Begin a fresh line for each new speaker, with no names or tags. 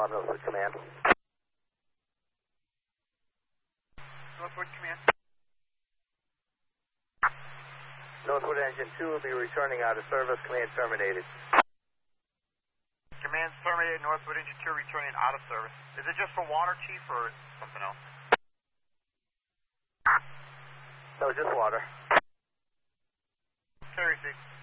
on Northwood Command.
Northwood Command.
Northwood Engine 2 will be returning out of service. Command terminated.
Command terminated. Northwood Engine 2 returning out of service. Is it just for water, Chief, or something else?
No, just water.
Carry 6.